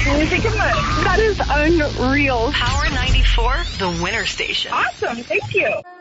Thank you much. That is unreal. Power 94, the winner station. Awesome. Thank you.